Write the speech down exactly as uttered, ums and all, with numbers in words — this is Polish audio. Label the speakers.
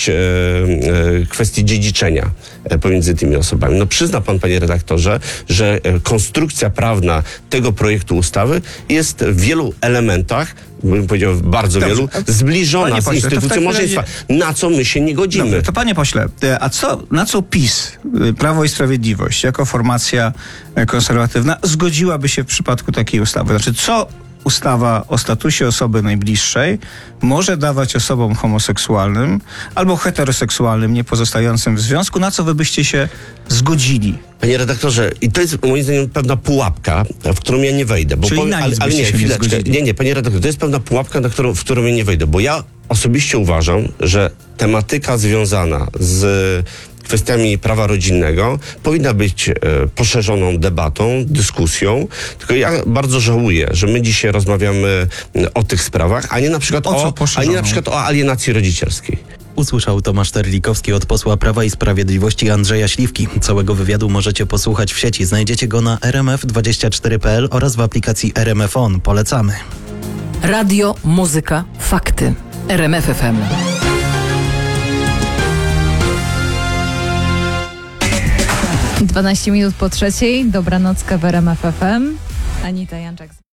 Speaker 1: e, e, kwestii dziedziczenia e, pomiędzy tymi osobami. No przyzna pan, panie redaktorze, że e, konstrukcja prawna tego projektu ustawy jest w wielu elementach, bym powiedział bardzo
Speaker 2: Dobrze.
Speaker 1: wielu, zbliżona
Speaker 2: Panie
Speaker 1: z
Speaker 2: pośle,
Speaker 1: instytucją
Speaker 2: to w
Speaker 1: małżeństwa,
Speaker 2: takim
Speaker 1: na co my się nie godzimy.
Speaker 2: Dobrze, to panie pośle, a co, na co PiS, Prawo i Sprawiedliwość, jako formacja konserwatywna, zgodziłaby się w przypadku takiej ustawy? Znaczy, co ustawa o statusie osoby najbliższej może dawać osobom homoseksualnym albo heteroseksualnym, nie pozostającym w związku, na co wy byście się zgodzili?
Speaker 1: Panie redaktorze, i to jest moim zdaniem pewna pułapka, w którą ja nie wejdę. Bo
Speaker 2: Czyli
Speaker 1: powiem,
Speaker 2: na
Speaker 1: ale,
Speaker 2: nic
Speaker 1: ale
Speaker 2: byście
Speaker 1: nie,
Speaker 2: się nie
Speaker 1: chwileczkę.
Speaker 2: zgodzili.
Speaker 1: Nie, nie, panie redaktorze, to jest pewna pułapka, na którą, w którą ja nie wejdę, bo ja osobiście uważam, że tematyka związana z kwestiami prawa rodzinnego powinna być e, poszerzoną debatą, dyskusją. Tylko ja bardzo żałuję, że my dzisiaj rozmawiamy o tych sprawach, a nie na przykład
Speaker 2: O co
Speaker 1: o, a
Speaker 2: poszerzoną?
Speaker 1: nie na przykład o alienacji rodzicielskiej.
Speaker 3: Usłyszał Tomasz Terlikowski od posła Prawa i Sprawiedliwości Andrzeja Śliwki. Całego wywiadu możecie posłuchać w sieci. Znajdziecie go na r m f dwadzieścia cztery kropka p l oraz w aplikacji R M F On. Polecamy.
Speaker 4: Radio, muzyka, fakty. R M F F M.
Speaker 5: dwanaście minut po trzeciej. Dobranocka w R M F F M. Anita Janczak.